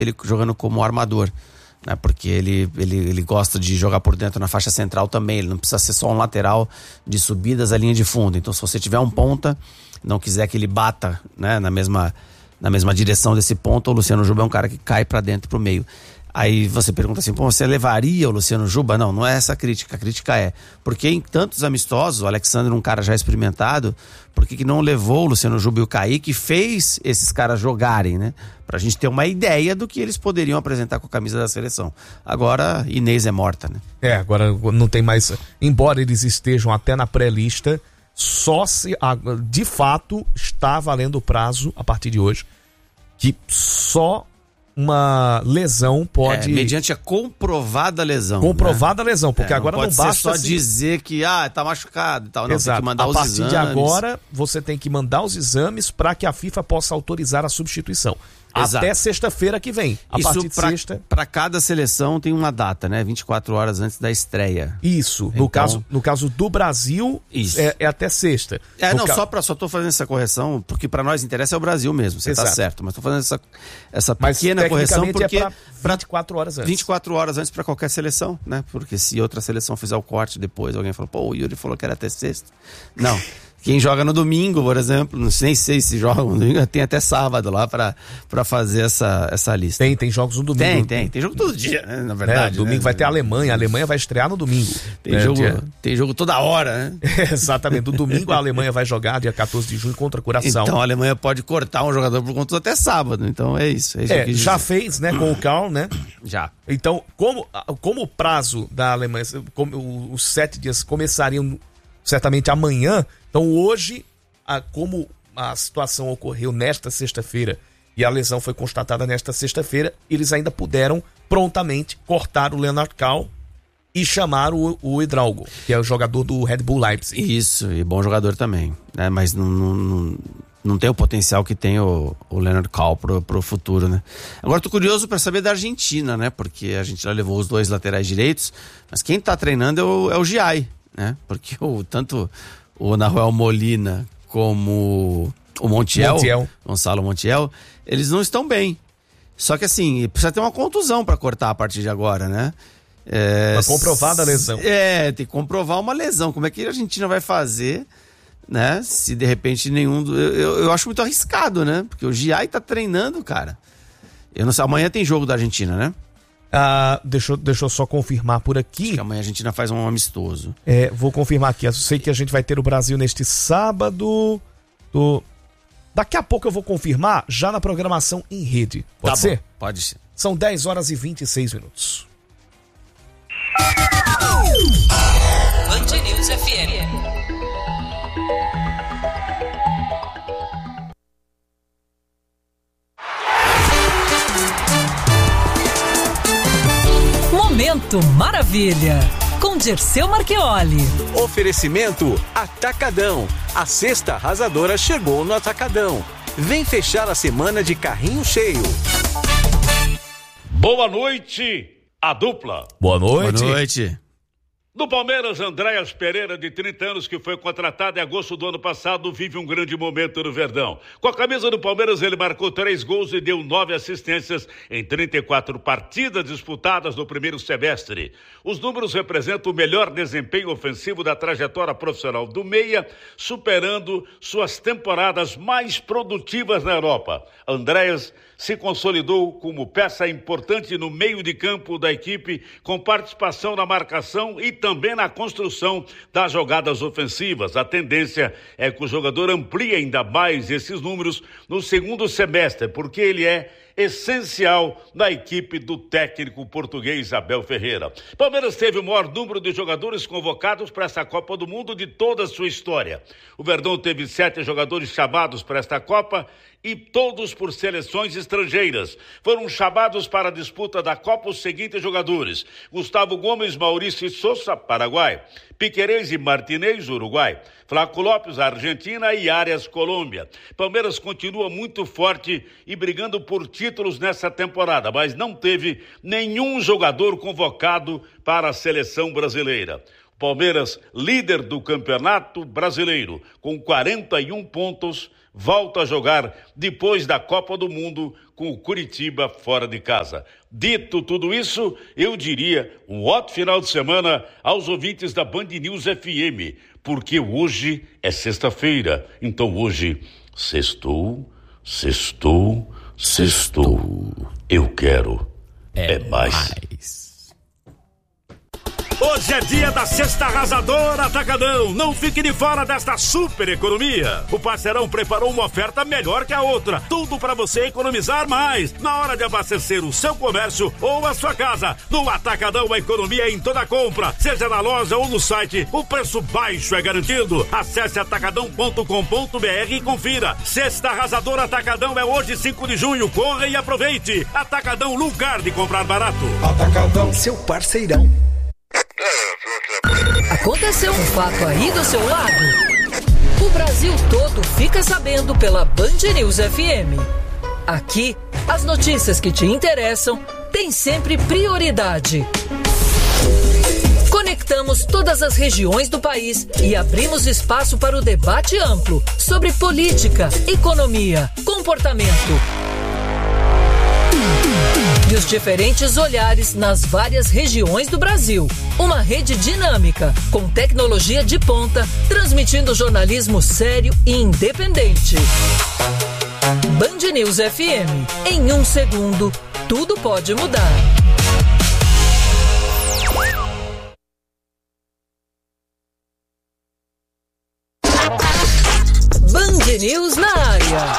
ele jogando como armador, né? Porque ele gosta de jogar por dentro na faixa central também. Ele não precisa ser só um lateral de subidas à linha de fundo. Então, se você tiver um ponta, não quiser que ele bata, né, na mesma direção desse ponta, o Luciano Juba é um cara que cai para dentro, pro meio. Aí você pergunta assim, pô, você levaria o Luciano Juba? Não é essa a crítica. A crítica é, porque em tantos amistosos, o Alexandre, um cara já experimentado, por que não levou o Luciano Juba e o Kaique, fez esses caras jogarem, né? Pra gente ter uma ideia do que eles poderiam apresentar com a camisa da seleção. Agora, Inês é morta, né? Agora não tem mais... Embora eles estejam até na pré-lista, só se, de fato, está valendo o prazo, a partir de hoje, que só... uma lesão pode... mediante a comprovada lesão. Comprovada, né? Lesão, porque agora não basta só dizer que tá machucado e tal. Não, exato. Tem que mandar os exames. A partir de agora, você tem que mandar os exames para que a FIFA possa autorizar a substituição. Exato. Até sexta-feira que vem. A partir de sexta... Para cada seleção tem uma data, né? 24 horas antes da estreia. Isso. Então... No caso do Brasil, é até sexta. Só tô fazendo essa correção, porque para nós interessa é o Brasil mesmo, você tá certo. Mas tô fazendo essa pequena correção porque... é para 24 horas antes. 24 horas antes para qualquer seleção, né? Porque se outra seleção fizer o corte depois, alguém fala, pô, o Yuri falou que era até sexta. Não. Quem joga no domingo, por exemplo, nem sei se joga no domingo, tem até sábado lá pra fazer essa lista. Tem jogos no domingo. Tem jogo todo dia, né, na verdade. Domingo, né? Vai ter a Alemanha vai estrear no domingo. Tem jogo toda hora, né? Exatamente, no domingo a Alemanha vai jogar dia 14 de junho contra a Curaçao. Então a Alemanha pode cortar um jogador por conta até sábado, então é isso. Já fez, né, com o Karl, né? Já. Então, como o prazo da Alemanha, os 7 dias começariam certamente amanhã, então hoje, como a situação ocorreu nesta sexta-feira e a lesão foi constatada nesta sexta-feira, eles ainda puderam prontamente cortar o Leonard Karl e chamar o Hidalgo, que é o jogador do Red Bull Leipzig. Isso, e bom jogador também, né? Mas não tem o potencial que tem o Leonard Karl pro futuro, né? Agora tô curioso para saber da Argentina, né? Porque a Argentina levou os 2 laterais direitos, mas quem tá treinando é o Giai, né? Porque tanto o Nahuel Molina como o Montiel, Gonçalo Montiel, eles não estão bem. Só que assim, precisa ter uma contusão para cortar a partir de agora, né? Uma comprovada lesão. Tem que comprovar uma lesão. Como é que a Argentina vai fazer, né? Se de repente nenhum... Eu acho muito arriscado, né? Porque o Giai tá treinando, cara. Eu não sei, amanhã tem jogo da Argentina, né? Deixa eu só confirmar por aqui. Acho que amanhã a Argentina faz um amistoso. Vou confirmar aqui. Eu sei que a gente vai ter o Brasil neste sábado. Daqui a pouco eu vou confirmar já na programação em rede. Pode ser? Bom, pode ser. São 10 horas e 26 minutos. Band News FM. Momento Maravilha, com Dirceu Marchioli. Oferecimento Atacadão. A sexta arrasadora chegou no Atacadão. Vem fechar a semana de carrinho cheio. Boa noite, a dupla. Boa noite. Boa noite. Do Palmeiras, Andréas Pereira, de 30 anos, que foi contratado em agosto do ano passado, vive um grande momento no Verdão. Com a camisa do Palmeiras, ele marcou 3 gols e deu 9 assistências em 34 partidas disputadas no primeiro semestre. Os números representam o melhor desempenho ofensivo da trajetória profissional do meia, superando suas temporadas mais produtivas na Europa. Andréas se consolidou como peça importante no meio de campo da equipe, com participação na marcação e também na construção das jogadas ofensivas. A tendência é que o jogador amplie ainda mais esses números no segundo semestre, porque ele é essencial na equipe do técnico português Abel Ferreira. Palmeiras teve o maior número de jogadores convocados para essa Copa do Mundo de toda a sua história. O Verdão teve 7 jogadores chamados para esta Copa e todos por seleções estrangeiras. Foram chamados para a disputa da Copa os seguintes jogadores: Gustavo Gomes, Maurício Sousa, Paraguai; Piquerez e Martinez, Uruguai; Flaco Lopes, Argentina; e Arias, Colômbia. Palmeiras continua muito forte e brigando por títulos nessa temporada, mas não teve nenhum jogador convocado para a seleção brasileira. Palmeiras, líder do Campeonato Brasileiro, com 41 pontos, volta a jogar depois da Copa do Mundo com o Curitiba fora de casa. Dito tudo isso, eu diria um ótimo final de semana aos ouvintes da Band News FM, porque hoje é sexta-feira, então hoje sextou. Eu quero mais. Hoje é dia da Cesta Arrasadora Atacadão. Não fique de fora desta super economia. O parceirão preparou uma oferta melhor que a outra. Tudo para você economizar mais na hora de abastecer o seu comércio ou a sua casa. No Atacadão, a economia é em toda compra, seja na loja ou no site. O preço baixo é garantido. Acesse atacadão.com.br e confira. Cesta Arrasadora Atacadão é hoje 5 de junho. Corra e aproveite. Atacadão, lugar de comprar barato. Atacadão, seu parceirão. Aconteceu um fato aí do seu lado? O Brasil todo fica sabendo pela Band News FM. Aqui, as notícias que te interessam têm sempre prioridade. Conectamos todas as regiões do país e abrimos espaço para o debate amplo sobre política, economia, comportamento e os diferentes olhares nas várias regiões do Brasil. Uma rede dinâmica, com tecnologia de ponta, transmitindo jornalismo sério e independente. Band News FM. Em 1 segundo, tudo pode mudar. Band News na área.